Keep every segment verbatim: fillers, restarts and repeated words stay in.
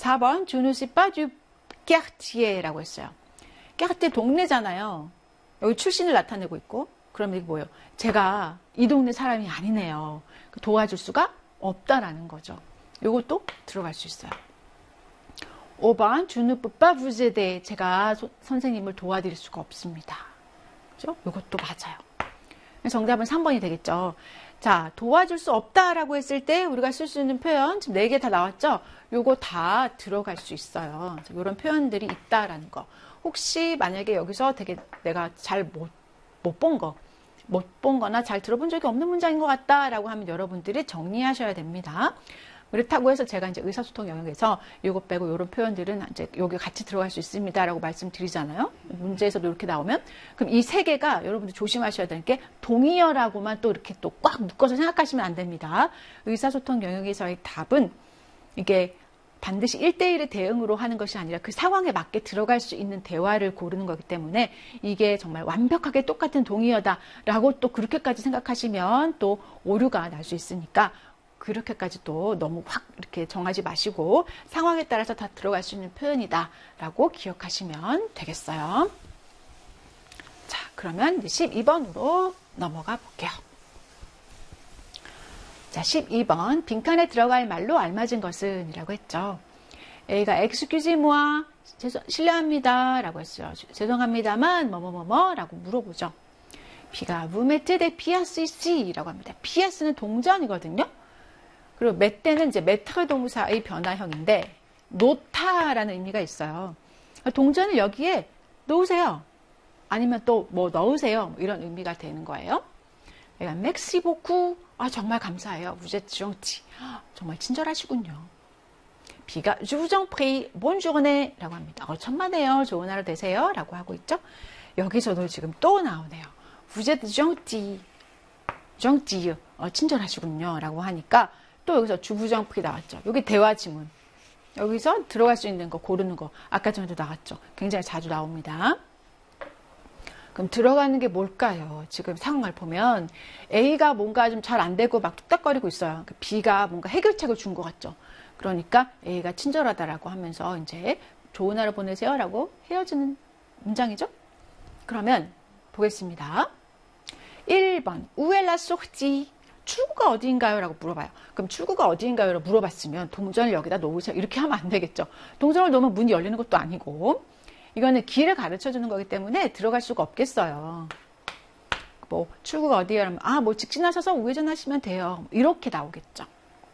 사 번 Je ne suis pas du quartier라고 했어요. quartier 동네잖아요. 여기 출신을 나타내고 있고 그럼 이게 뭐예요? 제가 이 동네 사람이 아니네요. 도와줄 수가 없다라는 거죠. 요것도 들어갈 수 있어요. 오 번 Je ne peux pas vous aider. 제가 소, 선생님을 도와드릴 수가 없습니다. 그죠? 요것도 맞아요. 정답은 삼 번이 되겠죠. 자, 도와줄 수 없다라고 했을 때 우리가 쓸 수 있는 표현 지금 네 개 다 나왔죠? 요거 다 들어갈 수 있어요. 이런 표현들이 있다라는 거. 혹시 만약에 여기서 되게 내가 잘 못 못 본 거, 못 본 거나 잘 들어본 적이 없는 문장인 것 같다라고 하면 여러분들이 정리하셔야 됩니다. 그렇다고 해서 제가 이제 의사소통 영역에서 이거 빼고 이런 표현들은 이제 여기 같이 들어갈 수 있습니다라고 말씀드리잖아요. 문제에서도 이렇게 나오면 그럼 이 세 개가 여러분들 조심하셔야 되는 게 동의어라고만 또 이렇게 또 꽉 묶어서 생각하시면 안 됩니다. 의사소통 영역에서의 답은 이게 반드시 일 대일의 대응으로 하는 것이 아니라 그 상황에 맞게 들어갈 수 있는 대화를 고르는 거기 때문에 이게 정말 완벽하게 똑같은 동의어다라고 또 그렇게까지 생각하시면 또 오류가 날 수 있으니까 그렇게까지 또 너무 확 이렇게 정하지 마시고 상황에 따라서 다 들어갈 수 있는 표현이다라고 기억하시면 되겠어요. 자, 그러면 이제 십이 번으로 넘어가 볼게요. 자, 십이 번 빈칸에 들어갈 말로 알맞은 것은 이라고 했죠. A가 excusez-moi, 실례합니다 라고 했어요. 죄송합니다만 뭐뭐뭐뭐 라고 물어보죠. B가 vous mettez des pièces ici 라고 합니다. pièce는 동전이거든요. 그리고 mette는 이제 메트르 동사의 변화형인데 놓다라는 의미가 있어요. 동전을 여기에 놓으세요. 아니면 또 뭐 넣으세요. 이런 의미가 되는 거예요. 그러니까 merci beaucoup. 아, 정말 감사해요. Vous êtes gentil. 정말 친절하시군요. B가 je vous en prie, bonne journée 라고 합니다. 어, 천만에요. 좋은 하루 되세요. 라고 하고 있죠. 여기서도 지금 또 나오네요. Vous êtes gentil. gentil. 어, 친절하시군요. 라고 하니까 또 여기서 je vous en prie 나왔죠. 여기 대화 지문. 여기서 들어갈 수 있는 거 고르는 거. 아까 전에도 나왔죠. 굉장히 자주 나옵니다. 그럼 들어가는 게 뭘까요? 지금 상황을 보면 A가 뭔가 좀 잘 안 되고 막 뚝딱거리고 있어요. B가 뭔가 해결책을 준 것 같죠. 그러니까 A가 친절하다라고 하면서 이제 좋은 하루 보내세요라고 헤어지는 문장이죠. 그러면 보겠습니다. 일 번 Où est la sortie? 출구가 어디인가요? 라고 물어봐요. 그럼 출구가 어디인가요? 라고 물어봤으면 동전을 여기다 놓으세요. 이렇게 하면 안 되겠죠. 동전을 놓으면 문이 열리는 것도 아니고 이거는 길을 가르쳐 주는 거기 때문에 들어갈 수가 없겠어요. 뭐 출구가 어디야? 하면 아, 뭐 직진하셔서 우회전하시면 돼요. 이렇게 나오겠죠.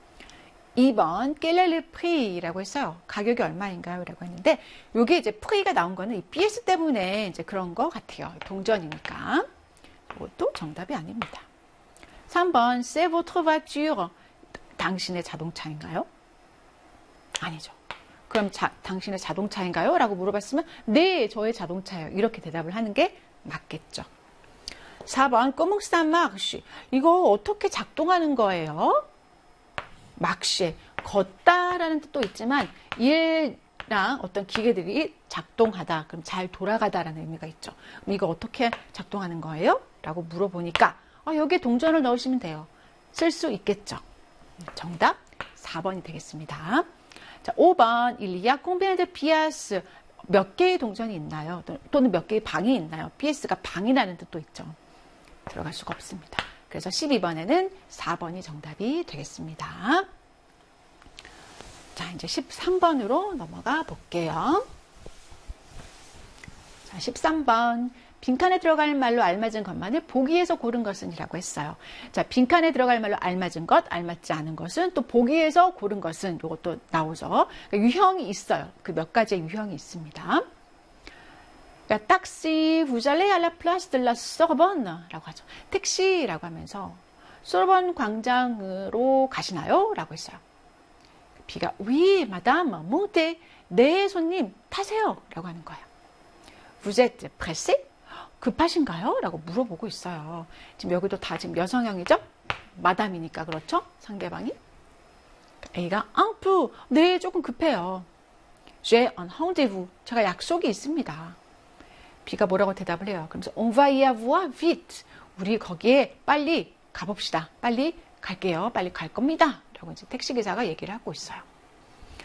이 번 quel est le prix라고 했어요. 가격이 얼마인가요? 라고 했는데 이게 이제 prix가 나온 거는 이 피에스 때문에 이제 그런 거 같아요. 동전이니까. 이것도 정답이 아닙니다. 삼 번 c'est votre voiture. 당신의 자동차인가요? 아니죠. 그럼 자, 당신의 자동차인가요? 라고 물어봤으면 네, 저의 자동차예요. 이렇게 대답을 하는 게 맞겠죠. 사 번 comment ça marche? 이거 어떻게 작동하는 거예요? marche, 걷다라는 뜻도 있지만 일랑 어떤 기계들이 작동하다, 그럼 잘 돌아가다라는 의미가 있죠. 그럼 이거 어떻게 작동하는 거예요? 라고 물어보니까 아, 여기에 동전을 넣으시면 돼요. 쓸 수 있겠죠. 정답 사 번이 되겠습니다. 자, 오 번 il y a combien de pièces? 몇 개의 동전이 있나요? 또는 몇 개의 방이 있나요? 피에스가 방이라는 뜻도 있죠. 들어갈 수가 없습니다. 그래서 십이 번에는 사 번이 정답이 되겠습니다. 자, 이제 십삼 번으로 넘어가 볼게요. 자, 십삼 번 빈칸에 들어갈 말로 알맞은 것만을 보기에서 고른 것은 이라고 했어요. 자, 빈칸에 들어갈 말로 알맞은 것, 알맞지 않은 것은 또 보기에서 고른 것은 이것도 나오죠. 그러니까 유형이 있어요. 그 몇 가지의 유형이 있습니다. 그러니까 taxi, vous allez à la place de la Sorbonne 라고 하죠. 택시라고 하면서 소르본 광장으로 가시나요? 라고 했어요. B가 oui, madame, montez. 네, 손님, 타세요. 라고 하는 거예요. Vous êtes pressé? 급하신가요? 라고 물어보고 있어요. 지금 여기도 다 지금 여성형이죠? 마담이니까 그렇죠? 상대방이. A가 un peu. 네, 조금 급해요. J'ai un rendez-vous. 제가 약속이 있습니다. B가 뭐라고 대답을 해요? 그러면서 on va y avoir vite. 우리 거기에 빨리 가봅시다. 빨리 갈게요. 빨리 갈 겁니다. 라고 이제 택시기사가 얘기를 하고 있어요.